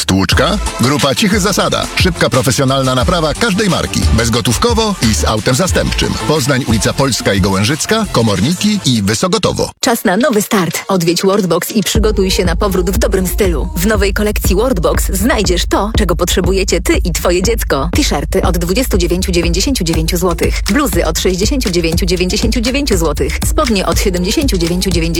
Tłuczka? Grupa Cichy Zasada. Szybka, profesjonalna naprawa każdej marki. Bezgotówkowo i z autem zastępczym. Poznań, ulica Polska i Gołężycka, Komorniki i Wysogotowo. Czas na nowy start. Odwiedź Worldbox i przygotuj się na powrót w dobrym stylu. W nowej kolekcji Worldbox znajdziesz to, czego potrzebujecie ty i twoje dziecko. T-shirty od 29,99 zł. Bluzy od 69,99 zł. Spodnie od 79,99